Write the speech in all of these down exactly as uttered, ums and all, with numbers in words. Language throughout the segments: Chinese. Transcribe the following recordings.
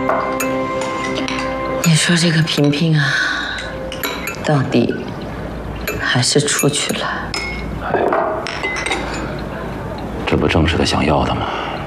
你说这个萍萍啊，到底还是出去了？ 哎，这不正是他想要的吗？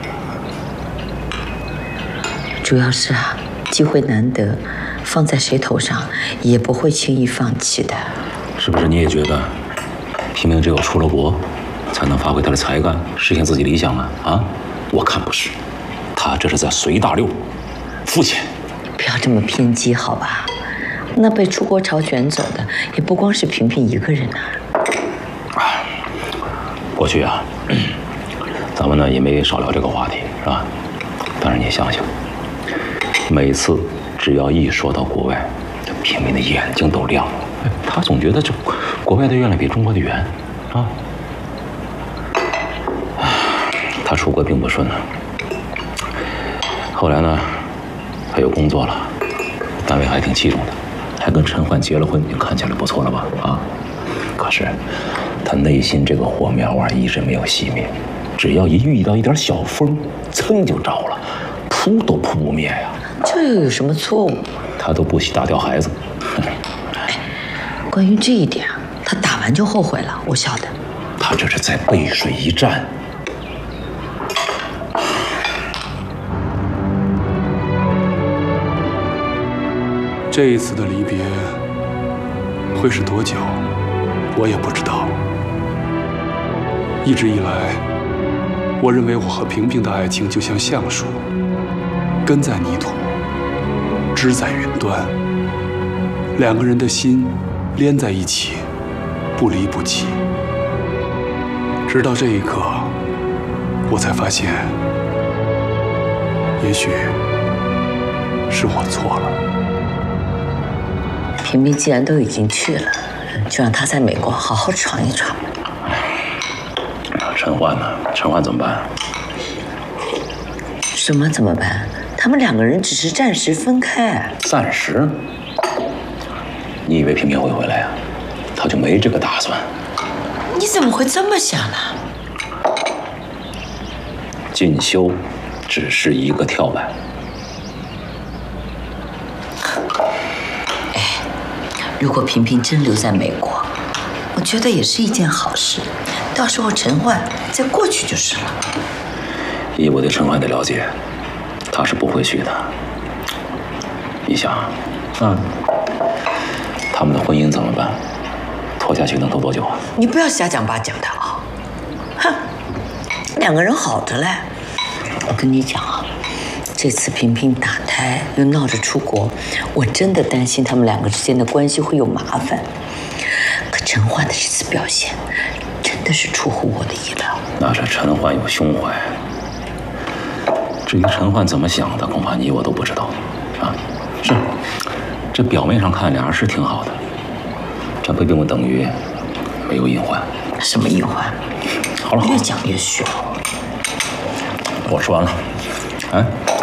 主要是啊，机会难得，放在谁头上也不会轻易放弃的。 是不是你也觉得，萍萍只有出了国，才能发挥她的才干，实现自己理想啊？啊，我看不是，她这是在随大溜，肤浅。 不要这么偏激，好吧？那被出国潮卷走的，也不光是萍萍一个人啊。 过去啊，咱们呢也没少聊这个话题，是吧？但是你想想，每次只要一说到国外，萍萍的眼睛都亮了。她总觉得这国外的月亮比中国的圆，啊。她出国并不顺啊。后来呢，她有工作了，单位还挺器重的，还跟陈焕结了婚，看起来不错了吧？啊。可是，她内心这个火苗啊，一直没有熄灭。只要一遇到一点小风，噌就着了，扑都扑不灭呀。 这又有什么错误？ 她都不惜打掉孩子。 哎，关于这一点啊，她打完就后悔了，我晓得。 她这是在背水一战。 这一次的离别会是多久，我也不知道。一直以来，我认为我和萍萍的爱情就像橡树，根在泥土，枝在云端，两个人的心连在一起，不离不弃。直到这一刻，我才发现，也许是我错了。 萍萍既然都已经去了，就让她在美国好好闯一闯。 陈焕呢？陈焕怎么办？ 什么怎么办？他们两个人只是暂时分开。 暂时？你以为萍萍会回来呀？他就没这个打算。 你怎么会这么想呢？ 进修只是一个跳板。 哎，如果萍萍真留在美国，我觉得也是一件好事。到时候陈焕再过去就是了。 以我对陈焕的了解，他是不会去的。你想，嗯，他们的婚姻怎么办？拖下去能拖多久啊？ 你不要瞎讲八讲的啊！哼，两个人好着嘞。我跟你讲啊，这次萍萍打胎又闹着出国，我真的担心他们两个之间的关系会有麻烦。可陈焕的这次表现，真的是出乎我的意料。 那是陈焕有胸怀。至于陈焕怎么想的，恐怕你我都不知道。啊，是，这表面上看俩人是挺好的，这不并不等于没有隐患。 什么隐患？ 好了，好了， 越讲越虚。 我说完了。哎，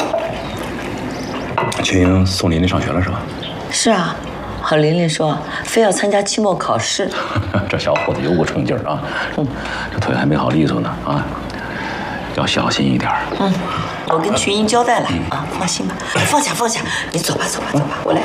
群英送琳琳上学了是吧？ 是啊，和琳琳说非要参加期末考试。 这小伙子有股冲劲儿啊！嗯，这腿还没好利索呢啊，要小心一点。 嗯，我跟群英交代了、嗯、啊，放心吧，放下放下，你走吧走吧走吧，我来。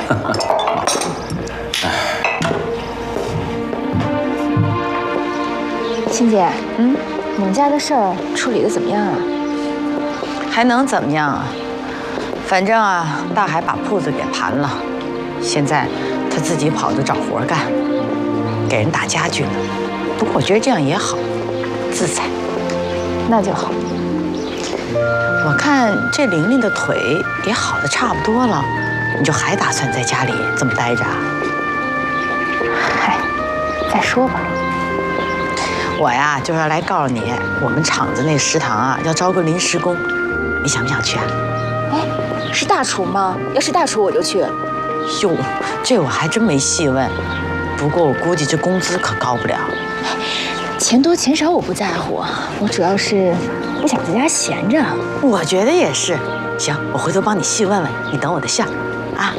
欣姐，嗯，你们家的事儿处理的怎么样啊？ 还能怎么样啊？反正啊，大海把铺子给盘了，现在他自己跑着找活干，给人打家具了。不过我觉得这样也好，自在。 那就好。 我看这玲玲的腿也好的差不多了，你就还打算在家里这么待着啊？ 嗨，再说吧。 我呀，就是来告诉你，我们厂子那食堂啊，要招个临时工，你想不想去啊？ 哎，是大厨吗？要是大厨，我就去。 哟，这我还真没细问，不过我估计这工资可高不了。 钱多钱少我不在乎，我主要是不想在家闲着。 我觉得也是。行，我回头帮你细问问，你等我的信儿啊。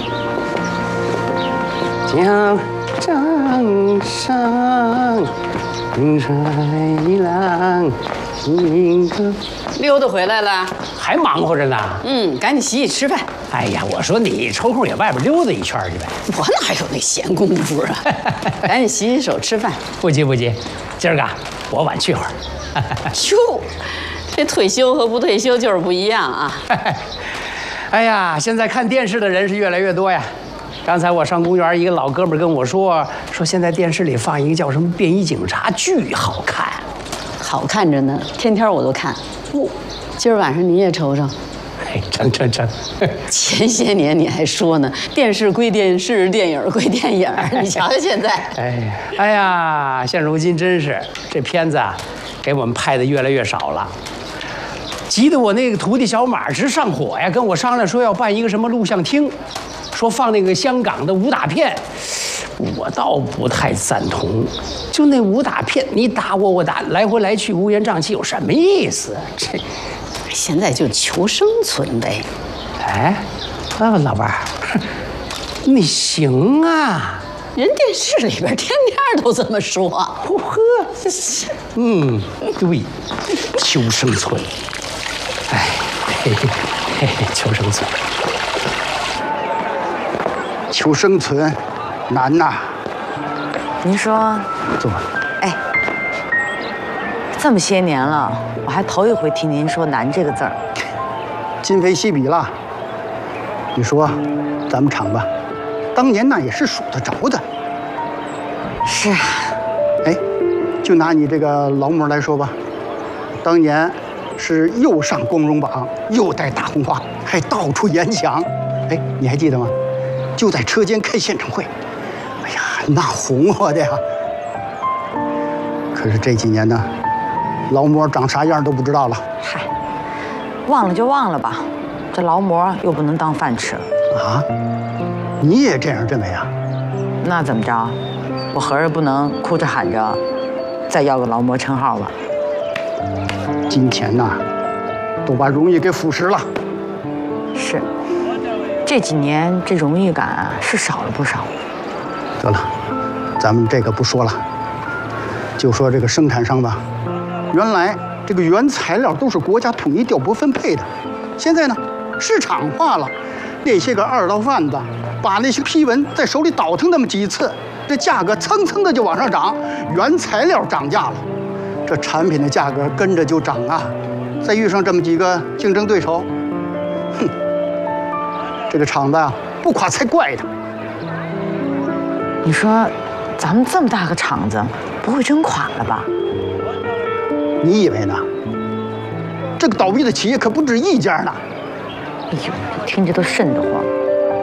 江上上，云水一浪， 你看， 溜达回来了， 还忙活着呢。 嗯，赶紧洗洗吃饭。 哎呀，我说你抽空也外边溜达一圈去呗。 我哪有那闲工夫啊？赶紧洗洗手吃饭。 不急不急，今儿个我晚去会儿。 哟，这退休和不退休就是不一样啊。 哎呀，现在看电视的人是越来越多呀。刚才我上公园，一个老哥们跟我说，说现在电视里放一个叫什么《便衣警察》，巨好看。 好看着呢，天天我都看。不，今儿晚上你也瞅瞅。 哎，成成成。 前些年你还说呢，电视归电视，电影归电影，你瞧瞧现在。 哎，哎呀，现如今真是这片子啊，给我们拍的越来越少了。急得我那个徒弟小马直上火呀，跟我商量说要办一个什么录像厅，说放那个香港的武打片。我倒不太赞同，就那武打片，你打我，我打，来回来去乌烟瘴气，有什么意思？这现在就求生存呗。 哎，啊，老伴儿，你行啊！ 人电视里边天天都这么说。 呵，这是，嗯，对，求生存。哎，嘿嘿嘿嘿，求生存， 求生存。难呐！ 您说， 坐吧。 哎，这么些年了，我还头一回听您说“难”这个字儿。 今非昔比了。你说，咱们厂吧，当年那也是数得着的。 是啊。 哎，就拿你这个劳模来说吧，当年是又上光荣榜，又带大红花，还到处演讲。哎，你还记得吗？就在车间开现场会。哎呀，那红火的呀！可是这几年呢，劳模长啥样都不知道了。 嗨，忘了就忘了吧，这劳模又不能当饭吃啊！你也这样认为啊？ 那怎么着？我合着不能哭着喊着再要个劳模称号吧？ 金钱呐，都把荣誉给腐蚀了。 是，这几年这荣誉感啊是少了不少。 得了，咱们这个不说了，就说这个生产商吧。原来这个原材料都是国家统一调拨分配的，现在呢市场化了，那些个二道贩子把那些批文在手里倒腾那么几次，这价格蹭蹭的就往上涨，原材料涨价了，这产品的价格跟着就涨啊。再遇上这么几个竞争对手，哼，这个厂子啊不垮才怪呢。 你说，咱们这么大个厂子，不会真垮了吧？ 你以为呢？这个倒闭的企业可不止一家呢。 哎呦，听着都瘆得慌。